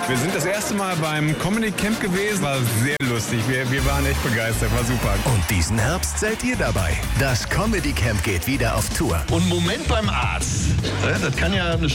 Wir sind das erste Mal beim Comedy Camp gewesen. War sehr lustig. Wir waren echt begeistert. War super. Und diesen Herbst seid ihr dabei. Das Comedy Camp geht wieder auf Tour. Und Moment beim Arzt. Das kann ja eine